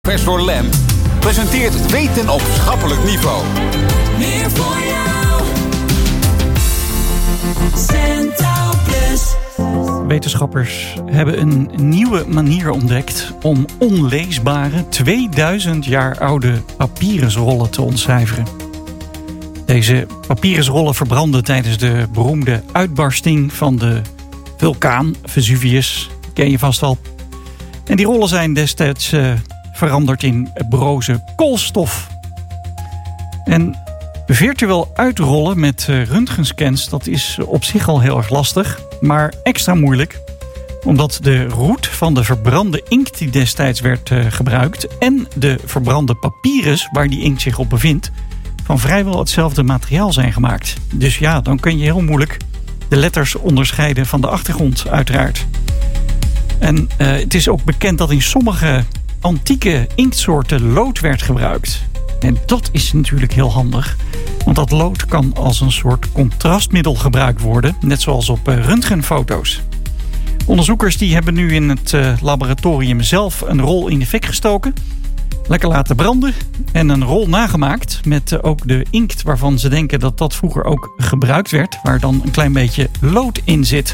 Professor Lem presenteert Weten op schappelijk niveau. Meer voor jou. Centraal Plus. Wetenschappers hebben een nieuwe manier ontdekt om onleesbare 2000 jaar oude papyrusrollen te ontcijferen. Deze papyrusrollen verbrandden tijdens de beroemde uitbarsting van de vulkaan Vesuvius. Ken je vast wel. En die rollen zijn destijds veranderd in broze koolstof. En virtueel uitrollen met röntgenscans, dat is op zich al heel erg lastig, maar extra moeilijk, omdat de roet van de verbrande inkt die destijds werd gebruikt en de verbrande papyrus waar die inkt zich op bevindt, van vrijwel hetzelfde materiaal zijn gemaakt. Dus ja, dan kun je heel moeilijk de letters onderscheiden van de achtergrond uiteraard. En het is ook bekend dat in sommige antieke inktsoorten lood werd gebruikt. En dat is natuurlijk heel handig, want dat lood kan als een soort contrastmiddel gebruikt worden, net zoals op röntgenfoto's. Onderzoekers die hebben nu in het laboratorium zelf een rol in de fik gestoken, lekker laten branden en een rol nagemaakt met ook de inkt waarvan ze denken dat dat vroeger ook gebruikt werd, waar dan een klein beetje lood in zit.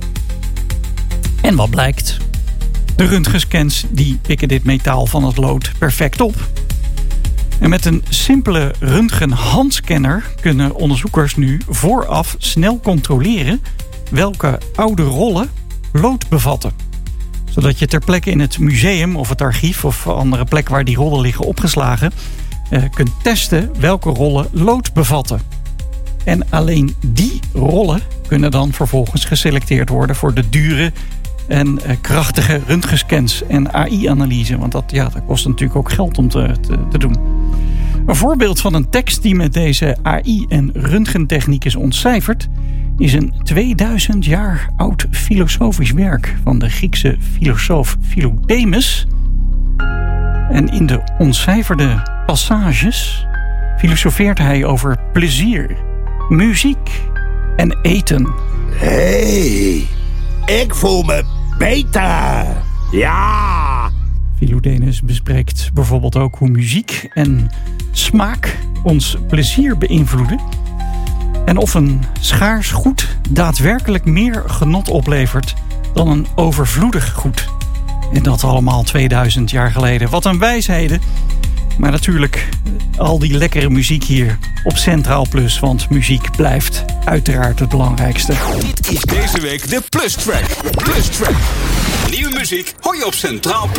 En wat blijkt? De röntgenscans die pikken dit metaal van het lood perfect op. En met een simpele röntgenhandscanner kunnen onderzoekers nu vooraf snel controleren welke oude rollen lood bevatten. Zodat je ter plekke in het museum of het archief of andere plek waar die rollen liggen opgeslagen kunt testen welke rollen lood bevatten. En alleen die rollen kunnen dan vervolgens geselecteerd worden voor de dure en krachtige röntgenscans en AI-analyse. Want dat kost natuurlijk ook geld om te doen. Een voorbeeld van een tekst die met deze AI en röntgentechniek is ontcijferd is een 2000 jaar oud filosofisch werk van de Griekse filosoof Philodemus. En in de ontcijferde passages filosofeert hij over plezier, muziek en eten. Hey, ik voel me beter. Ja! Philodemus bespreekt bijvoorbeeld ook hoe muziek en smaak ons plezier beïnvloeden. En of een schaars goed daadwerkelijk meer genot oplevert dan een overvloedig goed. En dat allemaal 2000 jaar geleden. Wat een wijsheden. Maar natuurlijk al die lekkere muziek hier op Centraal Plus. Want muziek blijft uiteraard het belangrijkste. Dit is deze week de Plus Track. Plus Track. Nieuwe muziek hoor je op Centraal Plus.